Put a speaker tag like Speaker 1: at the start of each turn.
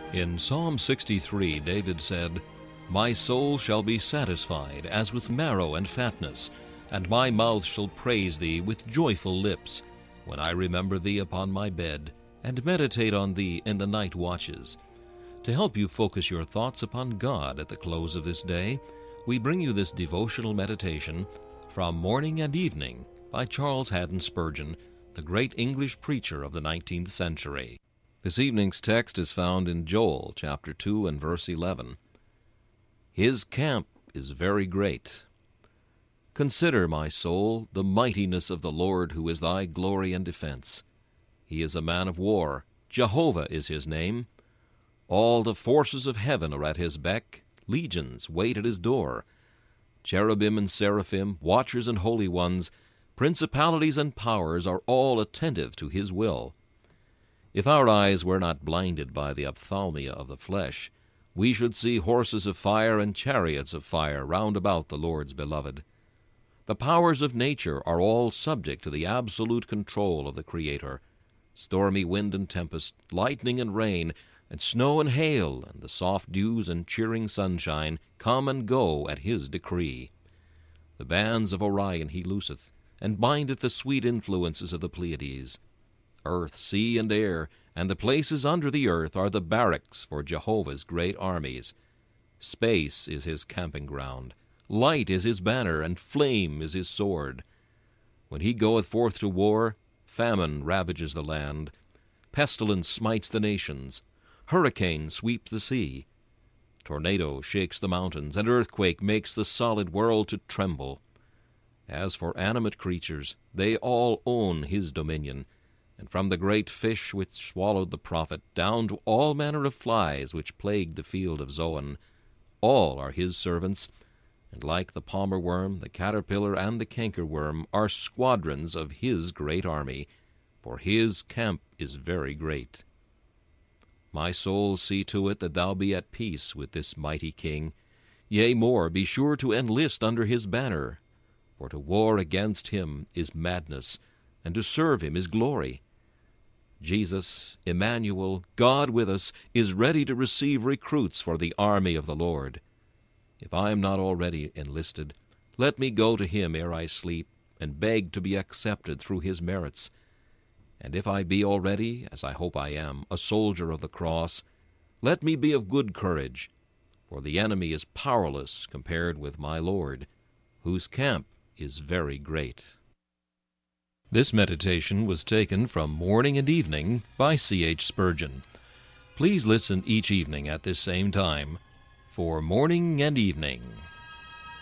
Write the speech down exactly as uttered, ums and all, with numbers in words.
Speaker 1: In Psalm sixty-three, David said, "My soul shall be satisfied as with marrow and fatness, and my mouth shall praise thee with joyful lips, when I remember thee upon my bed, and meditate on thee in the night watches." To help you focus your thoughts upon God at the close of this day, we bring you this devotional meditation from Morning and Evening by Charles Haddon Spurgeon, the great English preacher of the nineteenth century. This evening's text is found in Joel chapter two and verse eleven. His camp is very great. Consider, my soul, the mightiness of the Lord, who is thy glory and defense. He is a man of war. Jehovah is his name. All the forces of heaven are at his beck. Legions wait at his door. Cherubim and seraphim, watchers and holy ones, principalities and powers are all attentive to his will. If our eyes were not blinded by the ophthalmia of the flesh, we should see horses of fire and chariots of fire round about the Lord's beloved. The powers of nature are all subject to the absolute control of the Creator. Stormy wind and tempest, lightning and rain, and snow and hail, and the soft dews and cheering sunshine come and go at his decree. The bands of Orion he looseth, and bindeth the sweet influences of the Pleiades. Earth, sea, and air, and the places under the earth are the barracks for Jehovah's great armies. Space is his camping ground. Light is his banner, and flame is his sword. When he goeth forth to war, famine ravages the land. Pestilence smites the nations. Hurricane sweeps the sea. Tornado shakes the mountains, and earthquake makes the solid world to tremble. As for animate creatures, they all own his dominion, and from the great fish which swallowed the prophet down to all manner of flies which plagued the field of Zoan, all are his servants, and like the palmer worm, the caterpillar, and the cankerworm are squadrons of his great army, for his camp is very great. My soul, see to it that thou be at peace with this mighty king. Yea, more, be sure to enlist under his banner. For to war against him is madness, and to serve him is glory. Jesus, Emmanuel, God with us, is ready to receive recruits for the army of the Lord. If I am not already enlisted, let me go to him ere I sleep, and beg to be accepted through his merits. And if I be already, as I hope I am, a soldier of the cross, let me be of good courage, for the enemy is powerless compared with my Lord, whose camp is very great. This meditation was taken from Morning and Evening by C H Spurgeon. Please listen each evening at this same time for Morning and Evening.